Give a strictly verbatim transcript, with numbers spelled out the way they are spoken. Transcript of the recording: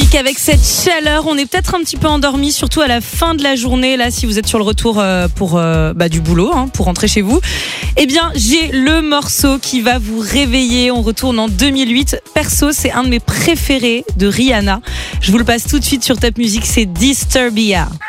Donc avec cette chaleur, on est peut-être un petit peu endormi, surtout à la fin de la journée, là, si vous êtes sur le retour euh, pour euh, bah, du boulot, hein, pour rentrer chez vous. Eh bien, j'ai le morceau qui va vous réveiller. On retourne en deux mille huit. Perso, c'est un de mes préférés de Rihanna. Je vous le passe tout de suite sur Top Music, c'est Disturbia.